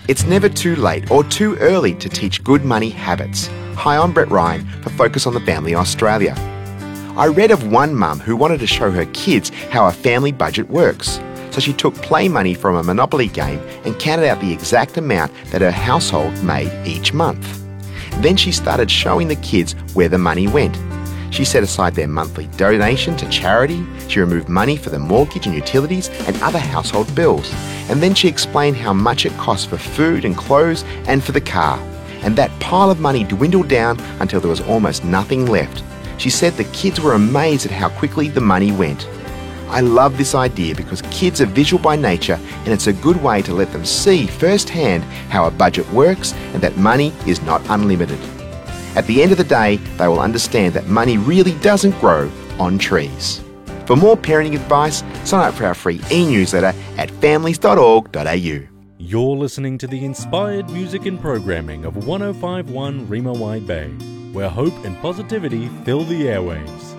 It's never too late or too early to teach good money habits. Hi, I'm Brett Ryan for Focus on the Family Australia. I read of one mum who wanted to show her kids how a family budget works. So she took play money from a Monopoly game and counted out the exact amount that her household made each month. Then she started showing the kids where the money went. She set aside their monthly donation to charity, she removed money for the mortgage and utilities and other household bills, and then she explained how much it cost for food and clothes and for the car. And that pile of money dwindled down until there was almost nothing left. She said the kids were amazed at how quickly the money went. I love this idea because kids are visual by nature, and it's a good way to let them see firsthand how a budget works and that money is not unlimited. At the end of the day, they will understand that money really doesn't grow on trees. For more parenting advice, sign up for our free e-newsletter at families.org.au. You're listening to the inspired music and programming of 105.1 Rima Wide Bay, where hope and positivity fill the airwaves.